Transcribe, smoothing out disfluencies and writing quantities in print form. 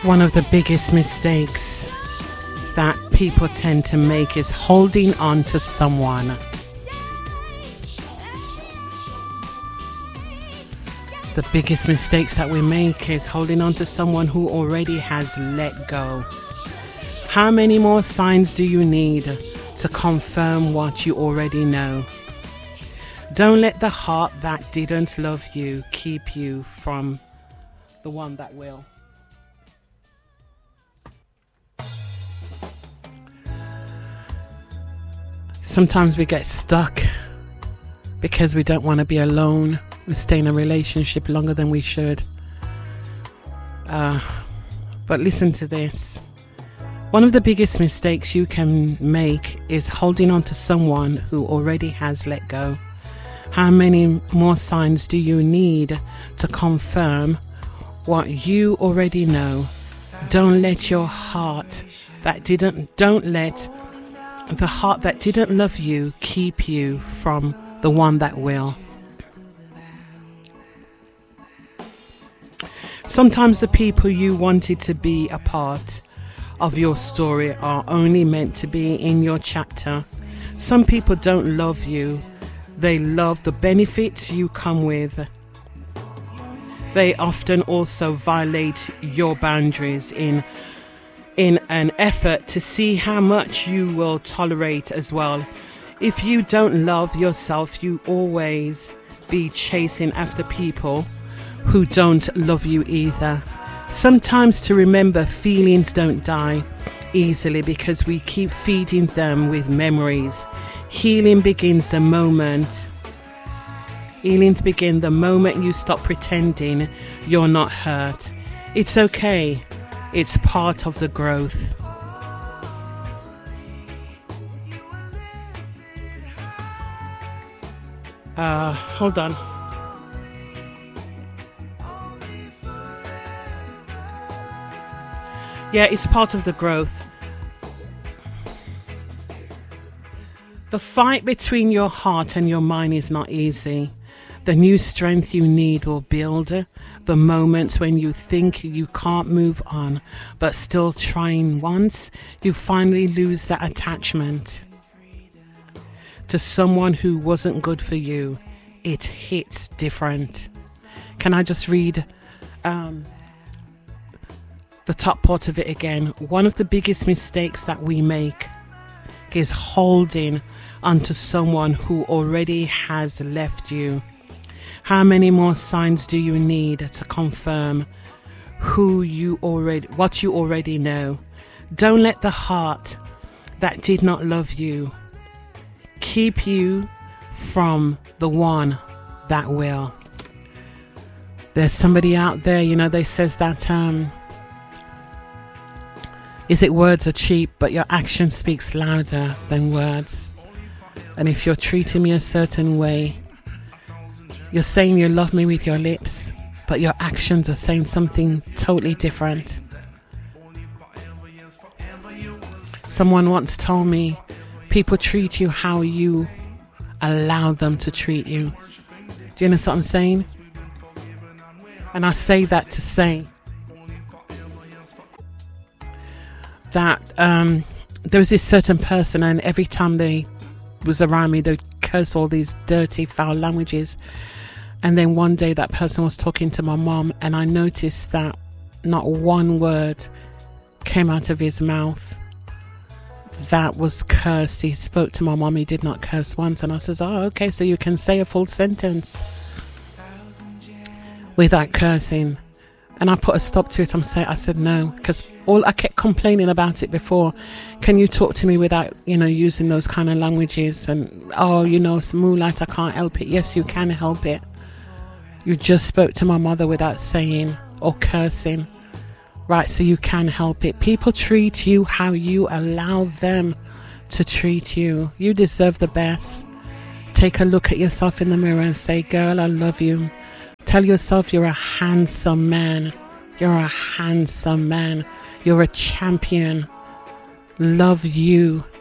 One of the biggest mistakes that people tend to make is holding on to someone. The biggest mistakes that we make is holding on to someone who already has let go. How many more signs do you need to confirm what you already know? Don't let the heart that didn't love you keep you from the one that will. Sometimes we get stuck because we don't want to be alone. We stay in a relationship longer than we should. But listen to this. One of the biggest mistakes you can make is holding on to someone who already has let go. How many more signs do you need to confirm what you already know? Don't let the heart that didn't love you keep you from the one that will. Sometimes the people you wanted to be a part of your story are only meant to be in your chapter. Some people don't love you. They love the benefits you come with. They often also violate your boundaries in an effort to see how much you will tolerate as well. If you don't love yourself, you always be chasing after people who don't love you either. Sometimes to remember, feelings don't die easily because we keep feeding them with memories. Healing begins the moment you stop pretending you're not hurt. It's okay. It's part of the growth. Hold on. Yeah, it's part of the growth. The fight between your heart and your mind is not easy. The new strength you need will build the moments when you think you can't move on, but still trying once, you finally lose that attachment to someone who wasn't good for you. It hits different. Can I just read the top part of it again? One of the biggest mistakes that we make is holding onto someone who already has left you. How many more signs do you need to confirm what you already know? Don't let the heart that did not love you keep you from the one that will. There's somebody out there, they says that is it words are cheap, but your action speaks louder than words. And if you're treating me a certain way, you're saying you love me with your lips, but your actions are saying something totally different. Someone once told me, people treat you how you allow them to treat you. Do you know what I'm saying? And I say that to say that there was this certain person, and every time they was around me, they'd curse all these dirty, foul languages. And then one day that person was talking to my mom, and I noticed that not one word came out of his mouth that was cursed. He spoke to my mom, he did not curse once. And I says, oh, okay, so you can say a full sentence without cursing. And I put a stop to it. I said no, because I kept complaining about it before. Can you talk to me without, using those kind of languages? And, it's moonlight, I can't help it. Yes, you can help it. You just spoke to my mother without saying or cursing. Right, so you can help it. People treat you how you allow them to treat you. You deserve the best. Take a look at yourself in the mirror and say, girl, I love you. Tell yourself you're a handsome man. You're a handsome man. You're a champion. Love you.